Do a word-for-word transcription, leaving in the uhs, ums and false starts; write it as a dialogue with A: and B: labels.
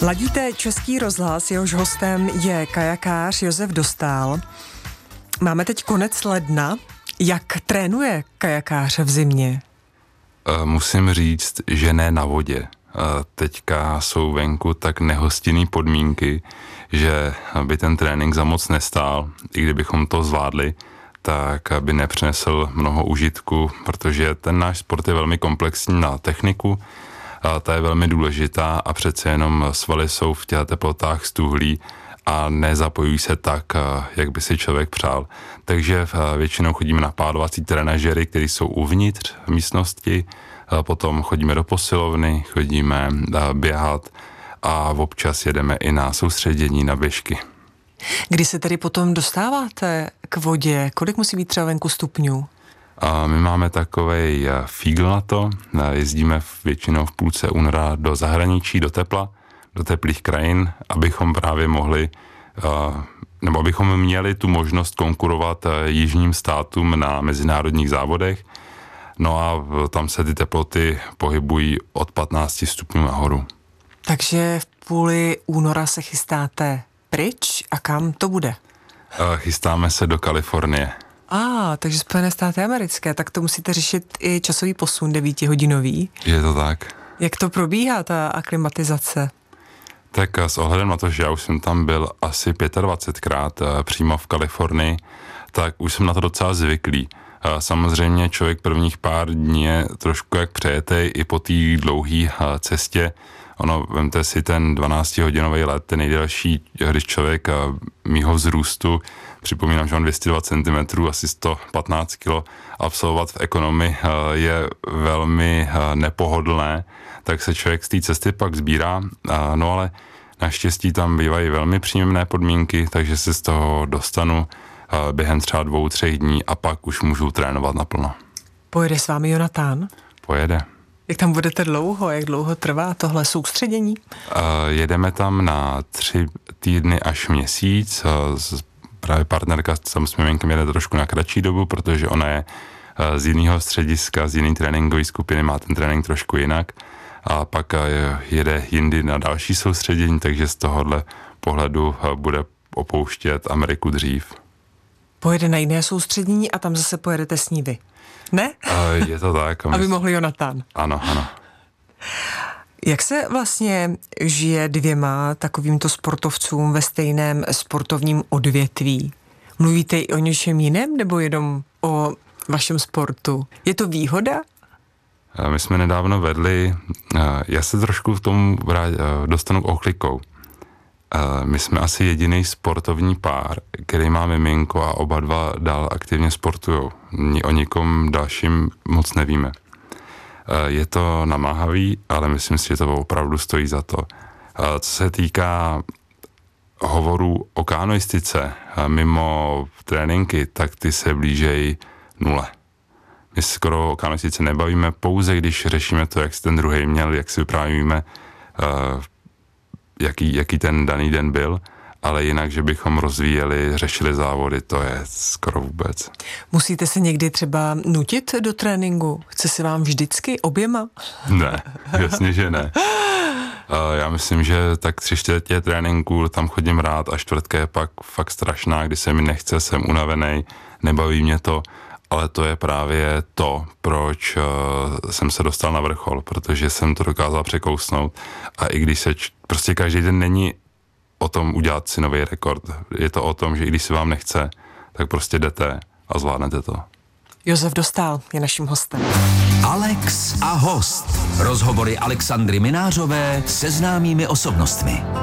A: Ladíte Český rozhlas, jehož hostem je kajakář Josef Dostál. Máme teď konec ledna. Jak trénuje kajakář v zimě?
B: Musím říct, že ne na vodě. Teďka jsou venku tak nehostinné podmínky, že by ten trénink za moc nestál. I kdybychom to zvládli, tak by nepřinesl mnoho užitku, protože ten náš sport je velmi komplexní na techniku, a ta je velmi důležitá a přece jenom svaly jsou v těch teplotách stuhlí a nezapojují se tak, jak by si člověk přál. Takže většinou chodíme na pádovací trenažery, které jsou uvnitř v místnosti, potom chodíme do posilovny, chodíme běhat a občas jedeme i na soustředění, na běžky.
A: Kdy se tedy potom dostáváte k vodě? Kolik musí být třeba venku stupňů?
B: A my máme takovej fígl na to, jezdíme většinou v půlce února do zahraničí, do tepla, do teplých krajin, abychom právě mohli, nebo abychom měli tu možnost konkurovat jižním státům na mezinárodních závodech. No a tam se ty teploty pohybují od patnáct stupňů nahoru.
A: Takže v půli února se chystáte pryč a kam to bude?
B: Chystáme se do Kalifornie.
A: A, ah, takže Spojené státy americké, tak to musíte řešit i časový posun devítihodinový.
B: Je to tak.
A: Jak to probíhá, ta aklimatizace?
B: Tak s ohledem na to, že já už jsem tam byl asi dvacetpětkrát přímo v Kalifornii, tak už jsem na to docela zvyklý. Samozřejmě člověk prvních pár dní je trošku jak přejetej i po té dlouhé cestě. Ono, vemte si ten dvanáctihodinový let, ten nejdelší, když člověk mýho vzrůstu, připomínám, že mám dvě stě dva centimetrů, asi sto patnáct kilo, absolvovat v ekonomii je velmi nepohodlné, tak se člověk z té cesty pak sbírá, no ale naštěstí tam bývají velmi příjemné podmínky, takže se z toho dostanu během třeba dvou, třech dní a pak už můžu trénovat naplno.
A: Pojede s vámi Jonatán?
B: Pojede.
A: Jak tam budete dlouho? Jak dlouho trvá tohle soustředění?
B: Uh, jedeme tam na tři týdny až měsíc. Uh, právě partnerka tam s miminkem jede trošku na kratší dobu, protože ona je uh, z jiného střediska, z jiné tréninkové skupiny, má ten trénink trošku jinak. A pak uh, jede jindy na další soustředění, takže z tohohle pohledu uh, bude opouštět Ameriku dřív.
A: Pojede na jiné soustředění a tam zase pojedete s ní vy. Ne?
B: Uh, je to tak.
A: Aby mohli Jonatán.
B: Ano, ano.
A: Jak se vlastně žije dvěma takovýmto sportovcům ve stejném sportovním odvětví? Mluvíte i o něčem jiném nebo jenom o vašem sportu? Je to výhoda?
B: Uh, my jsme nedávno vedli, uh, já se trošku v tomu vrát, uh, dostanu ohlikou. Uh, my jsme asi jediný sportovní pár, který má miminko a oba dva dál aktivně sportujou. O nikom dalším moc nevíme. Uh, je to namáhavý, ale myslím si, že to opravdu stojí za to. Uh, co se týká hovorů o kanoistice uh, mimo tréninky, tak ty se blížejí nule. My skoro o kanoistice nebavíme, pouze když řešíme to, jak si ten druhý měl, jak si vyprávíme uh, Jaký, jaký ten daný den byl, ale jinak, že bychom rozvíjeli, řešili závody, to je skoro vůbec.
A: Musíte se někdy třeba nutit do tréninku? Chce se vám vždycky oběma?
B: Ne, jasně, že ne. Já myslím, že tak tři čtvrtě tréninku tam chodím rád a čtvrtka je pak fakt strašná, kdy se mi nechce, jsem unavený, nebaví mě to, ale to je právě to, proč uh, jsem se dostal na vrchol, protože jsem to dokázal překousnout a i když se, č- prostě každý den není o tom udělat si nový rekord, je to o tom, že i když se vám nechce, tak prostě jdete a zvládnete to.
A: Josef Dostál je naším hostem.
C: Alex a host. Rozhovory Alexandry Minářové se známými osobnostmi.